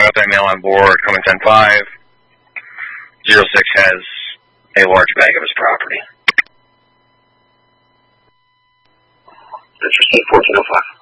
multi-male on board, coming 10-5. 06 has a large bag of his property. Interesting, 1405.